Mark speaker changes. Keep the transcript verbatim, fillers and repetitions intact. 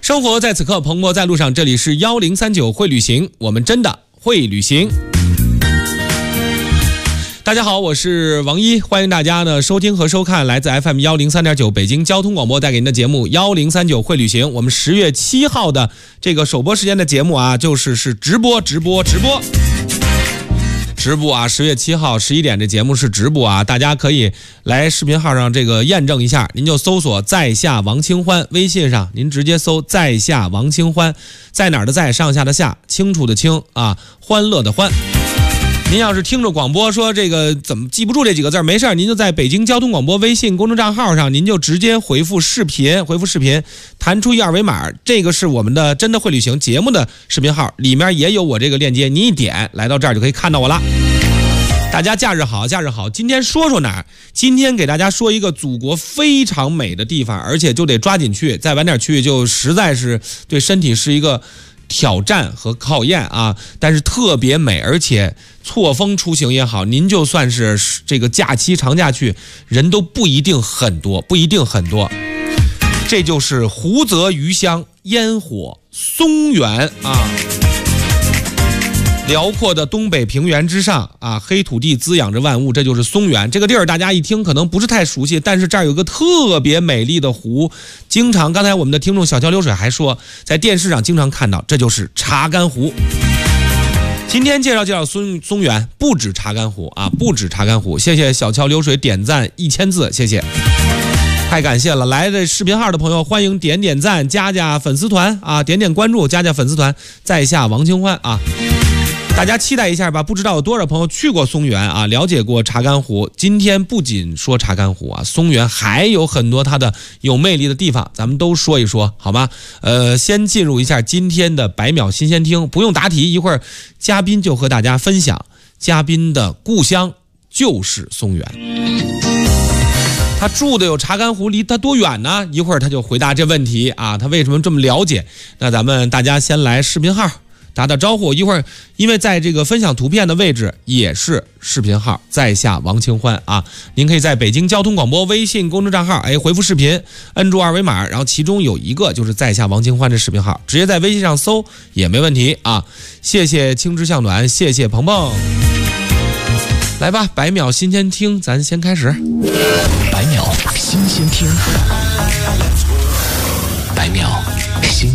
Speaker 1: 生活在此刻，蓬勃在路上。这里是一零三九会旅行，我们真的会旅行。大家好，我是王一，欢迎大家呢收听和收看来自 F M 一零三点九 北京交通广播带给您的节目一零三九会旅行。我们十月七号的这个首播时间的节目啊，就是是直播直播直播直播啊，十月七号十一点这节目是直播啊，大家可以来视频号上这个验证一下，您就搜索在下王清欢，微信上您直接搜在下王清欢，在哪儿的在，上下的下，清楚的清啊，欢乐的欢。您要是听着广播说这个怎么记不住这几个字，没事，您就在北京交通广播微信公众账号上，您就直接回复视频，回复视频，弹出一二维码，这个是我们的真的会旅行节目的视频号，里面也有我这个链接，您一点来到这儿就可以看到我了。大家假日好，假日好。今天说说哪儿？今天给大家说一个祖国非常美的地方，而且就得抓紧去，再晚点去就实在是对身体是一个挑战和考验啊，但是特别美，而且错峰出行也好，您就算是这个假期长假去，人都不一定很多，不一定很多。这就是湖泽余香烟火松原啊，辽阔的东北平原之上啊，黑土地滋养着万物，这就是松原。这个地儿大家一听可能不是太熟悉，但是这儿有个特别美丽的湖，经常刚才我们的听众小桥流水还说，在电视上经常看到，这就是查干湖。今天介绍介绍松松原，不止查干湖啊，不止查干湖。谢谢小桥流水点赞一千字，谢谢，太感谢了。来这视频号的朋友，欢迎点点赞，加加粉丝团啊，点点关注，加加粉丝团，在下王清欢啊。大家期待一下吧，不知道有多少朋友去过松原啊，了解过查干湖。今天不仅说查干湖啊，松原还有很多它的有魅力的地方，咱们都说一说好吗？呃，先进入一下今天的百秒新鲜听，不用答题，一会儿嘉宾就和大家分享，嘉宾的故乡就是松原。他住的有查干湖，离他多远呢？一会儿他就回答这问题啊，他为什么这么了解？那咱们大家先来视频号打打招呼，一会儿因为在这个分享图片的位置也是视频号，在下王清欢啊，您可以在北京交通广播微信公众账号，哎，回复视频，摁住二维码，然后其中有一个就是在下王清欢这视频号，直接在微信上搜也没问题啊。谢谢青之向暖，谢谢鹏鹏。来吧，百秒新鲜听，咱先开始。
Speaker 2: 百秒新鲜听，百秒